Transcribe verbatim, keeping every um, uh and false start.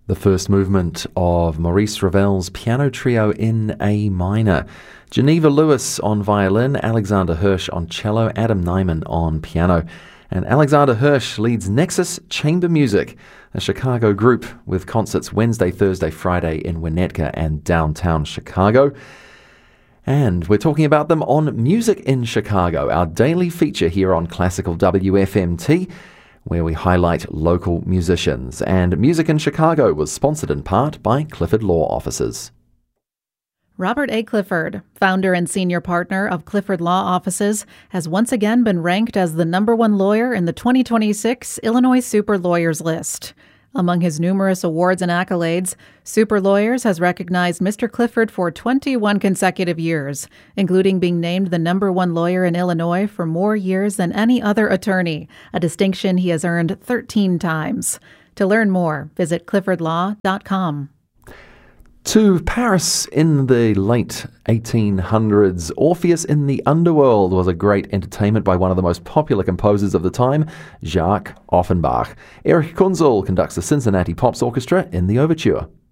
The first movement of Maurice Ravel's Piano Trio in A minor. Geneva Lewis on violin, Alexander Hirsch on cello, Adam Nyman on piano. And Alexander Hirsch leads Nexus Chamber Music, a Chicago group with concerts Wednesday, Thursday, Friday in Winnetka and downtown Chicago. And we're talking about them on Music in Chicago, our daily feature here on Classical W F M T, where we highlight local musicians. And Music in Chicago was sponsored in part by Clifford Law Offices. Robert A. Clifford, founder and senior partner of Clifford Law Offices, has once again been ranked as the number one lawyer in the twenty twenty-six Illinois Super Lawyers list. Among his numerous awards and accolades, Super Lawyers has recognized Mister Clifford for twenty-one consecutive years, including being named the number one lawyer in Illinois for more years than any other attorney, a distinction he has earned thirteen times. To learn more, visit clifford law dot com. To Paris in the late eighteen hundreds, Orpheus in the Underworld was a great entertainment by one of the most popular composers of the time, Jacques Offenbach. Erich Kunzel conducts the Cincinnati Pops Orchestra in the overture.